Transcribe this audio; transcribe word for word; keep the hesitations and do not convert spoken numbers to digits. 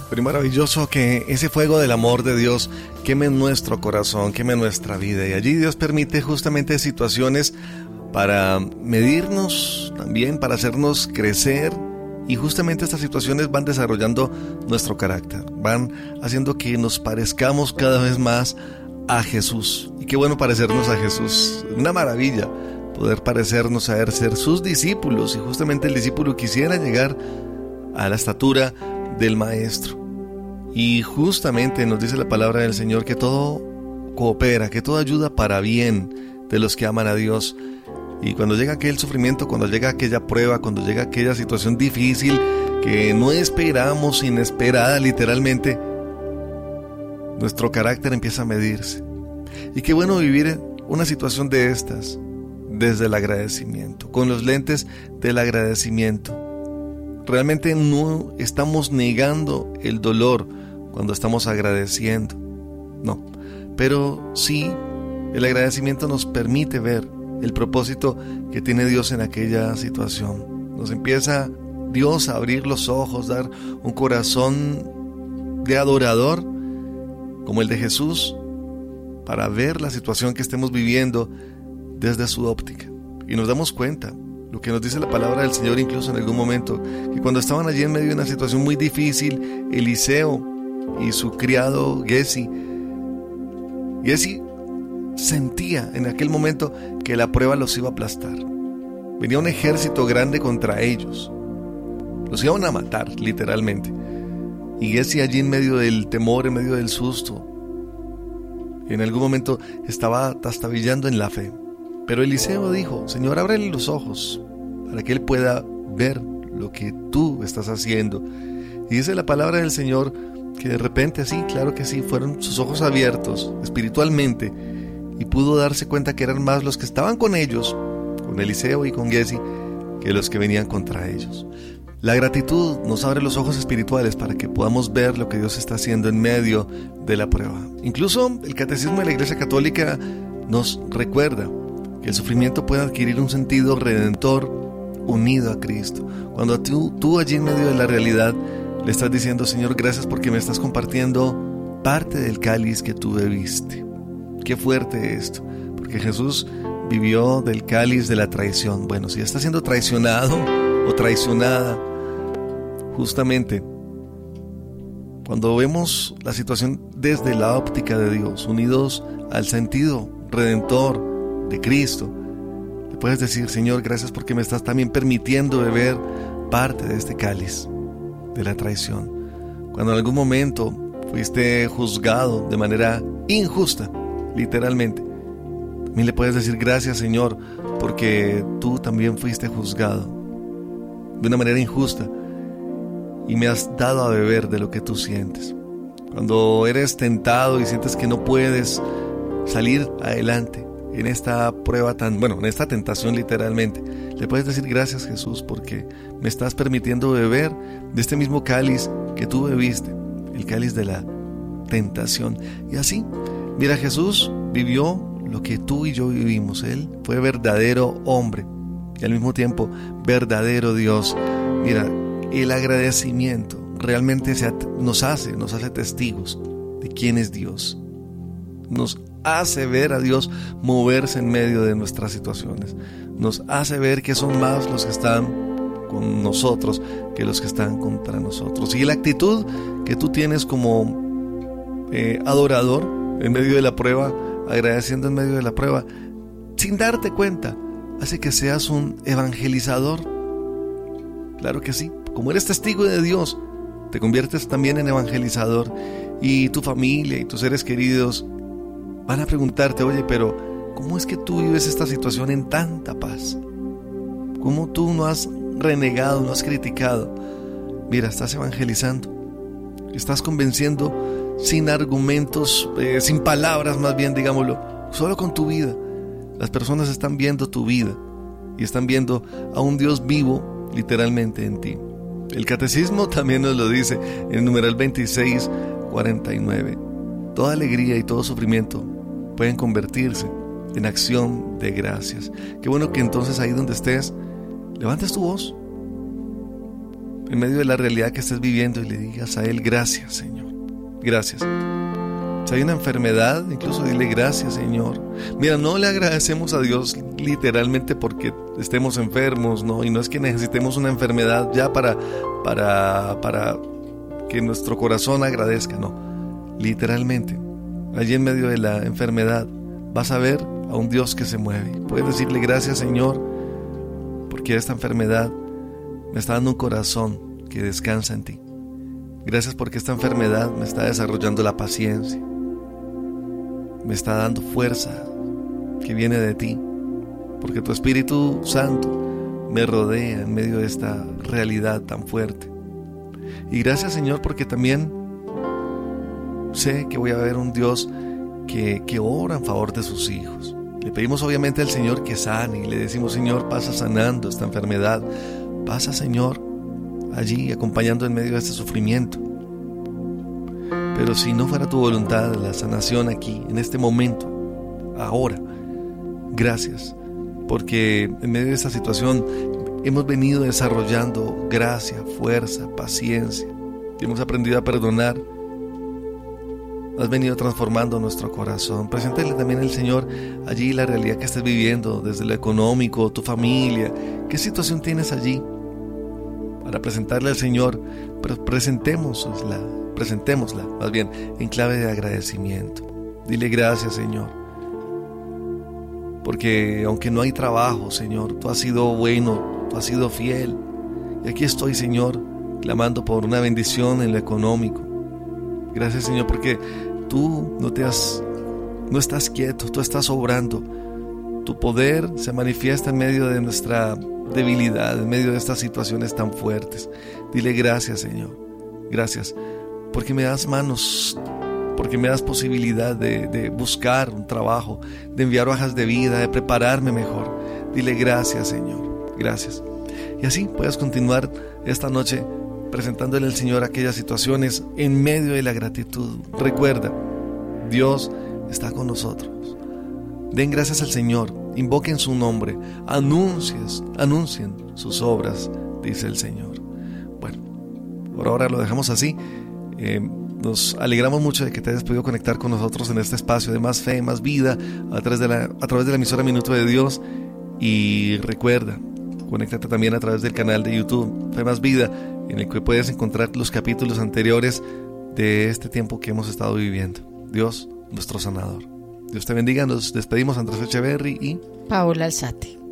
Pero maravilloso que ese fuego del amor de Dios queme en nuestro corazón, queme en nuestra vida. Y allí Dios permite justamente situaciones para medirnos también, para hacernos crecer. Y justamente estas situaciones van desarrollando nuestro carácter, van haciendo que nos parezcamos cada vez más a Jesús. Y qué bueno parecernos a Jesús, una maravilla poder parecernos a Él, ser sus discípulos. Y justamente el discípulo quisiera llegar a la estatura del Maestro. Y justamente nos dice la palabra del Señor que todo coopera, que todo ayuda para bien de los que aman a Dios. Y cuando llega aquel sufrimiento, cuando llega aquella prueba, cuando llega aquella situación difícil que no esperamos, inesperada literalmente, nuestro carácter empieza a medirse. Y qué bueno vivir una situación de estas desde el agradecimiento, con los lentes del agradecimiento. Realmente no estamos negando el dolor cuando estamos agradeciendo, no, pero sí el agradecimiento nos permite ver el propósito que tiene Dios en aquella situación. Nos empieza Dios a abrir los ojos, dar un corazón de adorador como el de Jesús para ver la situación que estemos viviendo desde su óptica. Y nos damos cuenta, lo que nos dice la palabra del Señor incluso en algún momento, que cuando estaban allí en medio de una situación muy difícil, Eliseo y su criado Giezi, Giezi sentía en aquel momento que la prueba los iba a aplastar. Venía un ejército grande contra ellos. Los iban a matar, literalmente. Y Giezi allí en medio del temor, en medio del susto, en algún momento estaba trastabillando en la fe. Pero Eliseo dijo: Señor, ábrele los ojos para que él pueda ver lo que tú estás haciendo. Y dice la palabra del Señor que de repente, sí, claro que sí, fueron sus ojos abiertos espiritualmente, y pudo darse cuenta que eran más los que estaban con ellos, con Eliseo y con Giezi, que los que venían contra ellos. La gratitud nos abre los ojos espirituales para que podamos ver lo que Dios está haciendo en medio de la prueba. Incluso el Catecismo de la Iglesia Católica nos recuerda que el sufrimiento puede adquirir un sentido redentor unido a Cristo. Cuando tú, tú allí en medio de la realidad le estás diciendo: Señor, gracias porque me estás compartiendo parte del cáliz que tú bebiste. Qué fuerte esto, porque Jesús vivió del cáliz de la traición. Bueno, si está siendo traicionado o traicionada, justamente cuando vemos la situación desde la óptica de Dios, unidos al sentido redentor de Cristo, le puedes decir: Señor, gracias porque me estás también permitiendo beber parte de este cáliz de la traición. Cuando en algún momento fuiste juzgado de manera injusta, literalmente, también le puedes decir: gracias, Señor, porque tú también fuiste juzgado de una manera injusta y me has dado a beber de lo que tú sientes. Cuando eres tentado y sientes que no puedes salir adelante en esta prueba tan, bueno, en esta tentación literalmente, le puedes decir: gracias, Jesús, porque me estás permitiendo beber de este mismo cáliz que tú bebiste, el cáliz de la tentación. Y así, mira, Jesús vivió lo que tú y yo vivimos. Él fue verdadero hombre y al mismo tiempo verdadero Dios. Mira, el agradecimiento realmente se at- nos hace, nos hace testigos de quién es Dios. Nos hace ver a Dios moverse en medio de nuestras situaciones. Nos hace ver que son más los que están con nosotros que los que están contra nosotros. Y la actitud que tú tienes como eh, adorador en medio de la prueba, agradeciendo en medio de la prueba, sin darte cuenta, hace que seas un evangelizador. Claro que sí, como eres testigo de Dios, te conviertes también en evangelizador, y tu familia y tus seres queridos van a preguntarte: oye, pero ¿cómo es que tú vives esta situación en tanta paz? ¿Cómo tú no has renegado, no has criticado? Mira, estás evangelizando, estás convenciendo sin argumentos, eh, sin palabras más bien, digámoslo, solo con tu vida. Las personas están viendo tu vida y están viendo a un Dios vivo literalmente en ti. El Catecismo también nos lo dice en el numeral veintiséis cuarenta y nueve. Toda alegría y todo sufrimiento pueden convertirse en acción de gracias. Qué bueno que entonces ahí donde estés, levantes tu voz, en medio de la realidad que estés viviendo, y le digas a Él: gracias, Señor, gracias. Si hay una enfermedad, incluso dile: gracias, Señor. Mira, no le agradecemos a Dios literalmente porque estemos enfermos, ¿no? Y no es que necesitemos una enfermedad ya para, para, para que nuestro corazón agradezca, no. Literalmente, allí en medio de la enfermedad vas a ver a un Dios que se mueve. Puedes decirle: gracias, Señor, porque esta enfermedad me está dando un corazón que descansa en ti. Gracias porque esta enfermedad me está desarrollando la paciencia, me está dando fuerza que viene de ti, porque tu Espíritu Santo me rodea en medio de esta realidad tan fuerte. Y gracias, Señor, porque también sé que voy a ver un Dios que, que ora en favor de sus hijos. Le pedimos obviamente al Señor que sane, y le decimos: Señor, pasa sanando esta enfermedad, pasa, Señor, allí acompañando en medio de este sufrimiento. Pero si no fuera tu voluntad la sanación aquí, en este momento, ahora, gracias, porque en medio de esta situación hemos venido desarrollando gracia, fuerza, paciencia, y hemos aprendido a perdonar. Has venido transformando nuestro corazón. Preséntale también al Señor allí la realidad que estés viviendo, desde lo económico, tu familia. ¿Qué situación tienes allí? Para presentarle al Señor, pero presentémosla, presentémosla, más bien, en clave de agradecimiento. Dile: gracias, Señor, porque aunque no hay trabajo, Señor, tú has sido bueno, tú has sido fiel. Y aquí estoy, Señor, clamando por una bendición en lo económico. Gracias, Señor, porque tú no te has, no estás quieto, tú estás obrando. Tu poder se manifiesta en medio de nuestra debilidad, en medio de estas situaciones tan fuertes. Dile: gracias, Señor, gracias, porque me das manos, porque me das posibilidad de, de buscar un trabajo, de enviar hojas de vida, de prepararme mejor. Dile: gracias, Señor, gracias. Y así puedes continuar esta noche presentándole al Señor aquellas situaciones en medio de la gratitud. Recuerda, Dios está con nosotros. Den gracias al Señor, invoquen su nombre, anuncies, anuncien sus obras, dice el Señor. Bueno, por ahora lo dejamos así. Eh, nos alegramos mucho de que te hayas podido conectar con nosotros en este espacio de Más Fe, Más Vida, a través de la, a través de la emisora Minuto de Dios. Y recuerda, conéctate también a través del canal de YouTube Fe Más Vida, en el que puedes encontrar los capítulos anteriores de este tiempo que hemos estado viviendo. Dios, nuestro sanador. Dios te bendiga. Nos despedimos, Andrés Echeverry y Paola Alzate.